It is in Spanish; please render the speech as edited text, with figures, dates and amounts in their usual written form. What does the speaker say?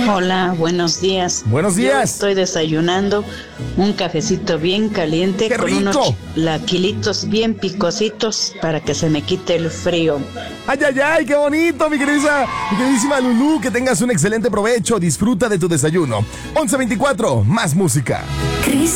Hola, buenos días. Buenos Yo días. estoy desayunando un cafecito bien caliente ¡Qué con rico! unos laquilitos bien picositos para que se me quite el frío. ¡Ay, ay, ay! ¡Qué bonito, mi queridísima Lulú! Que tengas un excelente provecho. Disfruta de tu desayuno. 11:24, más música. Cris